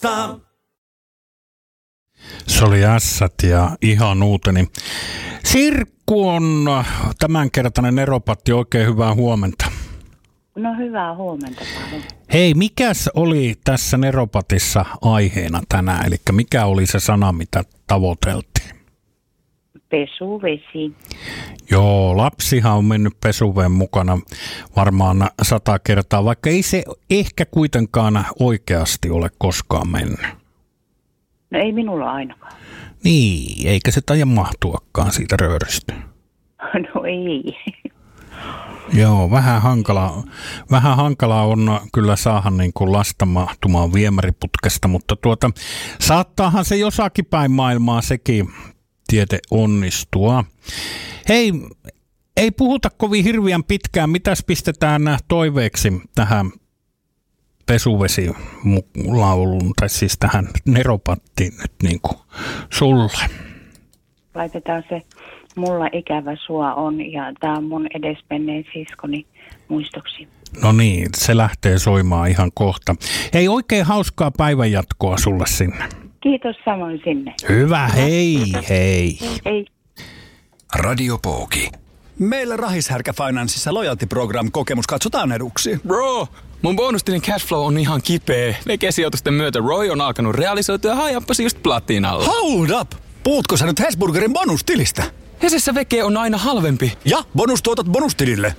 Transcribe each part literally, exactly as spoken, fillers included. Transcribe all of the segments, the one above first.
Ässät. Se oli Ässät ja ihan uuteni. Sirkku on tämänkertainen Neropatti, oikein hyvää huomenta. No hyvää huomenta, Paavo. Hei, mikäs oli tässä Neropatissa aiheena tänään? Eli mikä oli se sana, mitä tavoiteltiin? Pesuvesi. Joo, lapsihan on mennyt pesuveen mukana varmaan sata kertaa, vaikka ei se ehkä kuitenkaan oikeasti ole koskaan mennyt. No ei minulla ainakaan. Niin, eikä se taida mahtuakaan siitä rööristä. No ei. Joo, vähän hankalaa, vähän hankalaa on kyllä saada niin kuin lasta mahtumaan viemäriputkesta, mutta tuota, saattaahan se jossakin päin maailmaa sekin tiede onnistua. Hei, ei puhuta kovin hirveän pitkään. Mitäs pistetään toiveeksi tähän pesuvesilauluun, tai siis tähän Neropattiin nyt niin kuin sulle? Laitetaan se Mulla ikävä sua on, ja tää on mun edesmenneen siskoni muistoksi. No niin, se lähtee soimaan ihan kohta. Hei, oikein hauskaa päivänjatkoa sulle sinne. Kiitos samoin sinne. Hyvä, hei, hei. Hei. Radio Pooki. Meillä Rahishärkä Financeissa Loyalty Program -kokemus katsotaan eduksi. Bro, mun bonustilin cashflow on ihan kipeä. Vekesijoitusten myötä Roy on alkanut realisoitua ja hajappasi just platinalla. Hold up! Puhutko sä nyt Hesburgerin bonustilistä? Hesessä veke on aina halvempi. Ja bonustuotot bonustilille.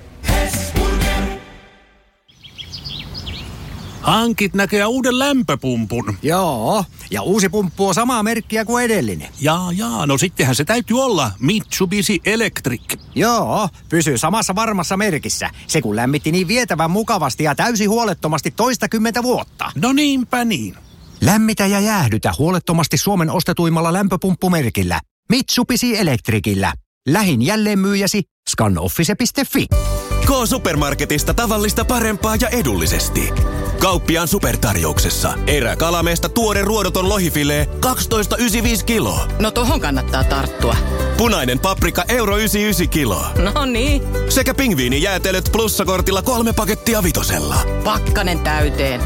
Hankit näköjään uuden lämpöpumpun. Joo, ja uusi pumppu on samaa merkkiä kuin edellinen. Jaa, jaa, no sittenhän se täytyy olla Mitsubishi Electric. Joo, pysyy samassa varmassa merkissä. Se kun lämmitti niin vietävän mukavasti ja täysin huolettomasti toistakymmentä vuotta. No niinpä niin. Lämmitä ja jäähdytä huolettomasti Suomen ostetuimmalla lämpöpumppumerkillä. Mitsubishi Electricillä. Lähin jälleenmyyjäsi scanoffice piste fi. K-Supermarketista tavallista parempaa ja edullisesti. Kauppiaan supertarjouksessa. Eräkalameesta tuore ruodoton lohifilee kaksitoista pilkku yhdeksänkymmentäviisi kiloa. No tohon kannattaa tarttua. Punainen paprika euro yhdeksänkymmentäyhdeksän kiloa. No niin. Sekä pingviinijäätelöt plussakortilla kolme pakettia vitosella. Pakkanen täyteen.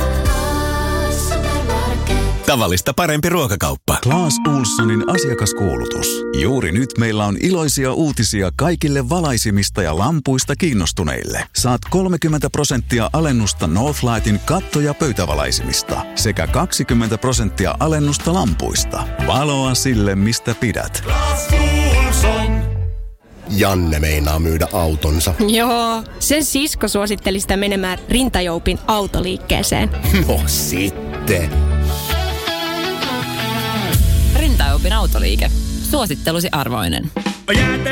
Tavallista parempi ruokakauppa. Clas Ohlsonin asiakaskuulutus. Juuri nyt meillä on iloisia uutisia kaikille valaisimista ja lampuista kiinnostuneille. Saat kolmekymmentä prosenttia alennusta Northlightin katto- ja pöytävalaisimista sekä kaksikymmentä prosenttia alennusta lampuista. Valoa sille, mistä pidät. Clas Ohlson. Janne meinaa myydä autonsa. Joo, sen sisko suositteli sitä menemään Rintajoupin autoliikkeeseen. No sitten. Rintajoupin autoliike. Suosittelusi arvoinen.